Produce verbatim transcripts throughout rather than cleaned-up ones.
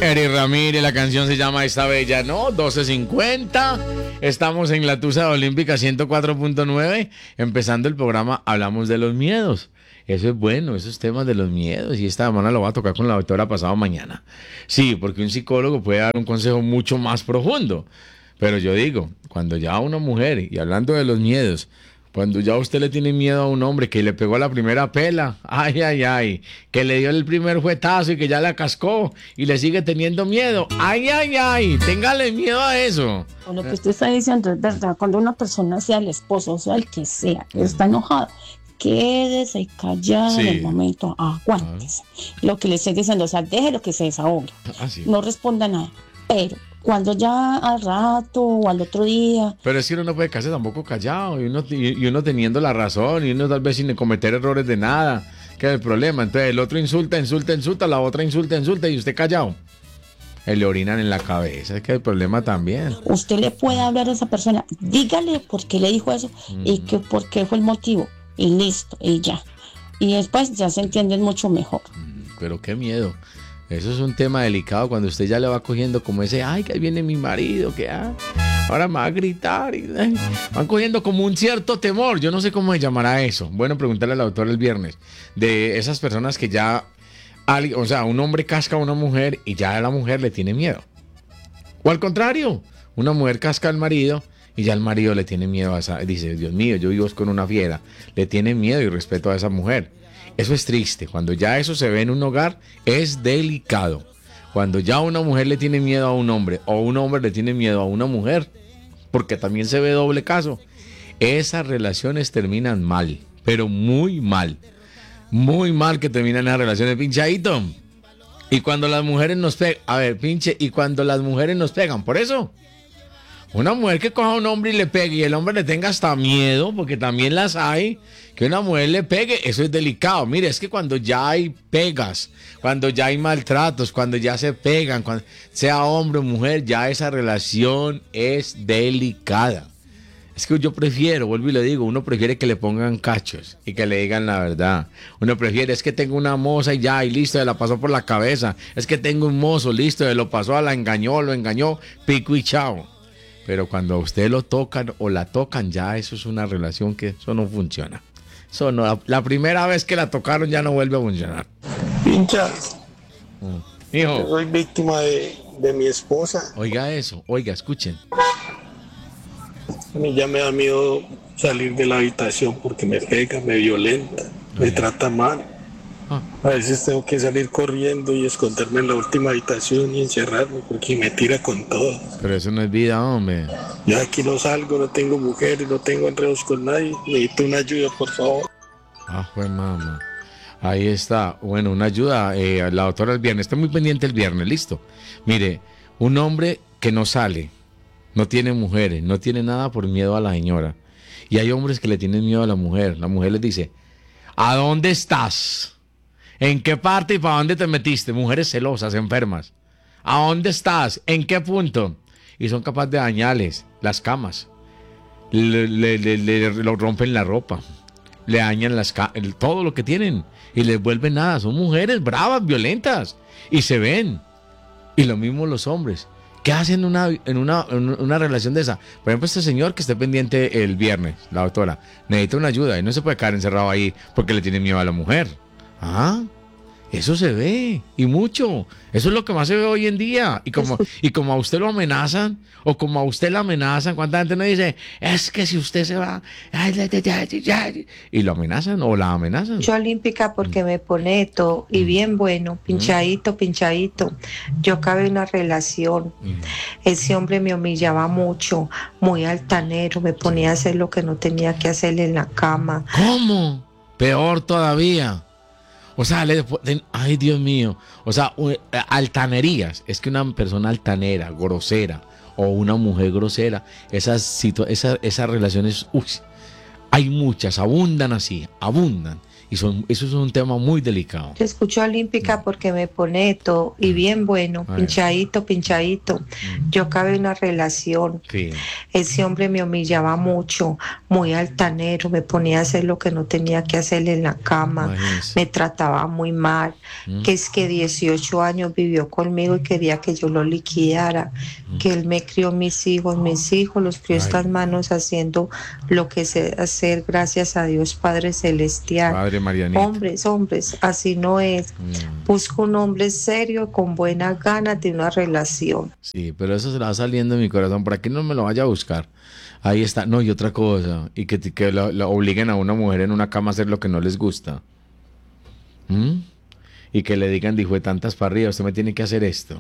Eri Ramírez, la canción se llama Esta Bella, ¿no? doce cincuenta. Estamos en la Tusa Olímpica ciento cuatro punto nueve. Empezando el programa, hablamos de los miedos. Eso es bueno, esos temas de los miedos. Y esta semana lo voy a tocar con la doctora pasado mañana. Sí, porque un psicólogo puede dar un consejo mucho más profundo. Pero yo digo, cuando ya una mujer, y hablando de los miedos, cuando ya usted le tiene miedo a un hombre que le pegó la primera pela, ay, ay, ay, que le dio el primer fuetazo y que ya la cascó y le sigue teniendo miedo, ay, ay, ay, téngale miedo a eso. Lo que usted está diciendo es verdad. Cuando una persona, sea el esposo, o sea el que sea, que está enojado, quédese callado sí. En el momento, aguántese. Ah. Lo que le estoy diciendo, o sea, déjelo que se desahogue, ah, sí. No responda nada, pero cuando ya al rato o al otro día... Pero es que uno no puede quedarse tampoco callado, y uno, y uno teniendo la razón, y uno tal vez sin cometer errores de nada, que es el problema. Entonces el otro insulta, insulta, insulta, la otra insulta, insulta, y usted callado. Le orinan en la cabeza, es que es el problema también. Usted le puede hablar a esa persona, dígale por qué le dijo eso, mm. y que por qué fue el motivo, y listo, y ya. Y después ya se entienden mucho mejor. Pero qué miedo. Eso es un tema delicado cuando usted ya le va cogiendo como ese, ay, que ahí viene mi marido, que ah, ahora me va a gritar. Y, ay, van cogiendo como un cierto temor, yo no sé cómo se llamará eso. Bueno, preguntarle al autor el viernes, de esas personas que ya, o sea, un hombre casca a una mujer y ya a la mujer le tiene miedo. O al contrario, una mujer casca al marido y ya el marido le tiene miedo a esa, dice, Dios mío, yo vivo con una fiera, le tiene miedo y respeto a esa mujer. Eso es triste, cuando ya eso se ve en un hogar es delicado. Cuando ya una mujer le tiene miedo a un hombre o un hombre le tiene miedo a una mujer, porque también se ve doble caso, esas relaciones terminan mal, pero muy mal. Muy mal que terminan esas relaciones, pinchadito. Y cuando las mujeres nos pegan, a ver, pinche, y cuando las mujeres nos pegan, por eso, una mujer que coja a un hombre y le pegue y el hombre le tenga hasta miedo, porque también las hay, que una mujer le pegue, eso es delicado. Mire, es que cuando ya hay pegas, cuando ya hay maltratos, cuando ya se pegan, cuando sea hombre o mujer, ya esa relación es delicada. Es que yo prefiero, vuelvo y le digo, uno prefiere que le pongan cachos y que le digan la verdad. Uno prefiere, es que tengo una moza y ya, y listo, se la pasó por la cabeza. Es que tengo un mozo, listo, se lo pasó, la engañó, lo engañó, pico y chao. Pero cuando a usted lo tocan o la tocan, ya eso es una relación que eso no funciona. Eso no, la, la primera vez que la tocaron ya no vuelve a funcionar. Pinchas. Mm. Hijo. Yo soy víctima de, de mi esposa. Oiga eso, oiga, escuchen. A mí ya me da miedo salir de la habitación porque me pega, me violenta, oiga. Me trata mal. Ah. A veces tengo que salir corriendo y esconderme en la última habitación y encerrarme porque me tira con todo. Pero eso no es vida, hombre. Yo aquí no salgo, no tengo mujeres, no tengo enredos con nadie. Necesito una ayuda, por favor. Ah, pues mamá. Ahí está. Bueno, una ayuda. Eh, la doctora el viernes. Está muy pendiente el viernes, listo. Mire, un hombre que no sale, no tiene mujeres, no tiene nada por miedo a la señora. Y hay hombres que le tienen miedo a la mujer. La mujer les dice, ¿a dónde estás? ¿En qué parte y para dónde te metiste? Mujeres celosas, enfermas. ¿A dónde estás? ¿En qué punto? Y son capaces de dañarles las camas. Le, le, le, le lo rompen la ropa. Le dañan las ca- todo lo que tienen. Y les vuelven nada. Son mujeres bravas, violentas. Y se ven. Y lo mismo los hombres. ¿Qué hacen en una, en una, en una relación de esa? Por ejemplo, este señor que esté pendiente el viernes, la doctora, necesita una ayuda. Y no se puede quedar encerrado ahí porque le tiene miedo a la mujer. Ah, eso se ve, y mucho. Eso es lo que más se ve hoy en día. Y como, y como a usted lo amenazan, o como a usted la amenazan, ¿cuánta gente no dice? Es que si usted se va, y lo amenazan o la amenazan. Yo olímpica porque me pone todo, y bien bueno, pinchadito, pinchadito. Yo acabé una relación. Ese hombre me humillaba mucho, muy altanero, me ponía a hacer lo que no tenía que hacer en la cama. ¿Cómo? Peor todavía. O sea, le, ay Dios mío, o sea, altanerías, es que una persona altanera, grosera, o una mujer grosera, esas, situ- esas, esas relaciones, uy, hay muchas, abundan así, abundan, Y son, eso es un tema muy delicado. Te escucho olímpica porque me pone todo y bien bueno, pinchadito, pinchadito. Yo acabé una relación. Sí. Ese hombre me humillaba mucho, muy altanero, me ponía a hacer lo que no tenía que hacer en la cama, Imagínese. Me trataba muy mal, mm. que es que dieciocho años vivió conmigo y quería que yo lo liquidara, mm. que él me crió mis hijos, mis hijos los crió Ay. Estas manos haciendo lo que sé hacer, gracias a Dios Padre Celestial. Padre Marianita. Hombres, hombres, así no es. Mm. Busco un hombre serio, con buenas ganas de una relación. Sí, pero eso se la va saliendo de mi corazón, para que no me lo vaya a buscar. Ahí está, no, y otra cosa, y que, que la, la obliguen a una mujer en una cama a hacer lo que no les gusta. ¿Mm? Y que le digan, dijo de tantas para arriba, usted me tiene que hacer esto.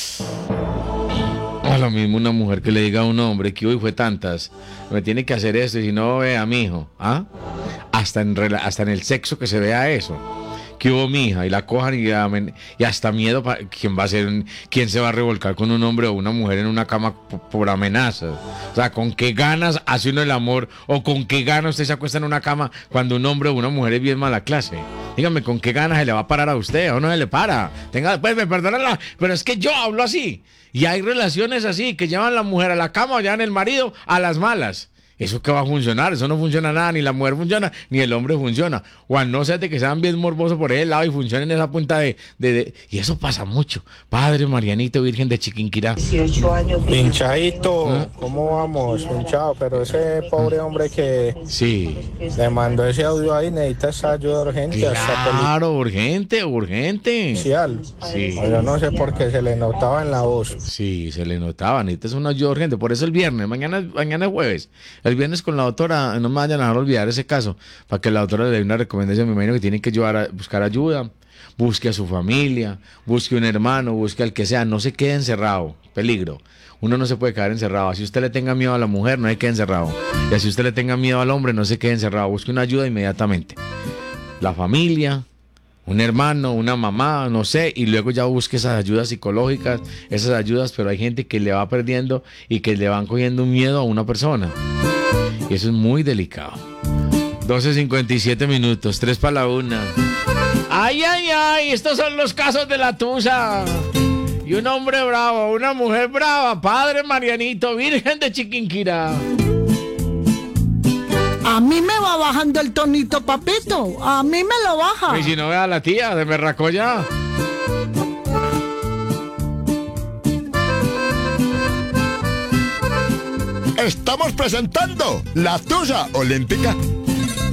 O lo mismo una mujer que le diga a un hombre que hoy fue tantas, me tiene que hacer esto, y si no, vea a mi hijo, ¿ah? Hasta en, hasta en el sexo que se vea eso. Que hubo mi hija y la cojan y, y hasta miedo, para, ¿quién va a ser, quién se va a revolcar con un hombre o una mujer en una cama por, por amenazas? O sea, ¿con qué ganas hace uno el amor o con qué ganas usted se acuesta en una cama cuando un hombre o una mujer es bien mala clase? Dígame, ¿con qué ganas se le va a parar a usted o no se le para? Tenga, pues me perdonarla, pero es que yo hablo así. Y hay relaciones así que llevan la mujer a la cama o llevan el marido a las malas. ¿Eso qué va a funcionar? Eso no funciona nada, ni la mujer funciona, ni el hombre funciona. O a no ser de que sean bien morbosos por ese lado y funcionen en esa punta de, de, de... Y eso pasa mucho. Padre Marianito, Virgen de Chiquinquirá. dieciocho años. Pinchadito, ¿ah? ¿Cómo vamos? Pinchado, pero ese pobre hombre que sí. le mandó ese audio ahí necesita esa ayuda urgente. Claro, urgente, urgente. Sí. Yo no sé por qué se le notaba en la voz. Sí, se le notaba, necesitas una ayuda urgente. Por eso el viernes, mañana, mañana es jueves. El viernes con la doctora, no me vayan a dejar olvidar ese caso, para que la doctora le dé una recomendación. Me imagino que tienen que llevar a buscar ayuda, busque a su familia, busque un hermano, busque al que sea, no se quede encerrado, peligro. Uno no se puede quedar encerrado. Si usted le tenga miedo a la mujer, no se quede encerrado. Y si usted le tenga miedo al hombre, no se quede encerrado, busque una ayuda inmediatamente. La familia, un hermano, una mamá, no sé, y luego ya busque esas ayudas psicológicas, esas ayudas, pero hay gente que le va perdiendo y que le van cogiendo un miedo a una persona. Y eso es muy delicado. doce cincuenta y siete minutos, tres para la una. Ay, ay, ay, estos son los casos de la tusa. Y un hombre bravo, una mujer brava, Padre Marianito, Virgen de Chiquinquirá. A mí me va bajando el tonito, papito. A mí me lo baja. Y si no, vea a la tía, se me racó ya. Estamos presentando La Tusa Olímpica.